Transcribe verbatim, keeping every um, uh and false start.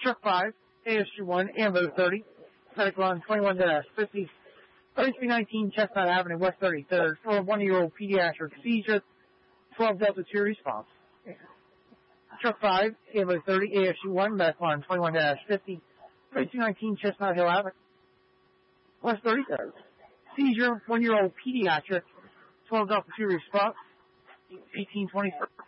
Truck five, A S U one, Ambo thirty, medical on twenty-one fifty, thirty-three nineteen Chestnut Avenue, West thirty-third, for a one-year-old pediatric seizure, twelve Delta two response. Truck five, Ambo thirty, A S U one, medical on twenty-one fifty, thirty-two nineteen Chestnut Hill Avenue, West thirty-third. Seizure, one-year-old pediatric, twelve Delta two response, eighteen twenty-four.